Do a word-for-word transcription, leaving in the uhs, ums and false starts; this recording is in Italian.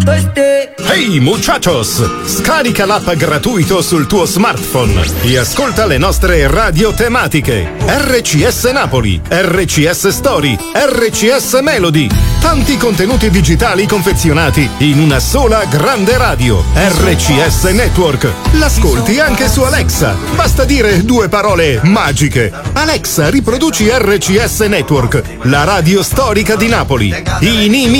Hey muchachos! Scarica l'app gratuito sul tuo smartphone e ascolta le nostre radio tematiche. R C S Napoli, R C S Story, R C S Melody. Tanti contenuti digitali confezionati in una sola grande radio. R C S Network. L'ascolti anche su Alexa. Basta dire due parole magiche. Alexa, riproduci R C S Network, la radio storica di Napoli. Inimi